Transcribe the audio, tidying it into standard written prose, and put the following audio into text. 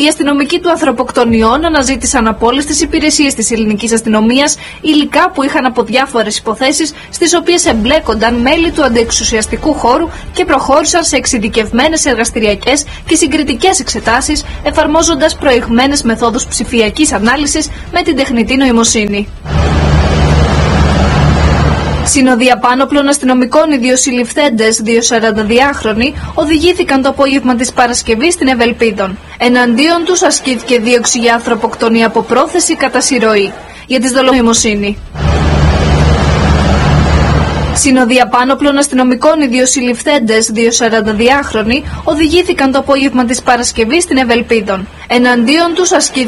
Οι αστυνομικοί του ανθρωποκτονιών αναζήτησαν από όλες τις υπηρεσίες της ελληνικής αστυνομίας υλικά που είχαν από διάφορες υποθέσεις στις οποίες εμπλέκονταν μέλη του αντιεξουσιαστικού χώρου και προχώρησαν σε εξειδικευμένες εργαστηριακές και συγκριτικές εξετάσεις, εφαρμόζοντας προηγμένες μεθόδους ψηφιακής ανάλυσης με την τεχνητή νοημοσύνη. Συνοδεία πάνωπλων αστυνομικών οι δύο συλληφθέντες, 2 42χρονοι, οδηγήθηκαν το απόγευμα της Παρασκευής στην Ευελπίδων. Εναντίον τους ασκήθηκε δίωξη για ανθρωποκτονία από πρόθεση κατά συρροή. Για τις δολοφονία. Συνοδεία πάνωπλων αστυνομικών οι δύο συλληφθέντες, 2 42χρονοι, οδηγήθηκαν το απόγευμα της Παρασκευής στην Ευελπίδων. Εναντίον τους ασκήθηκε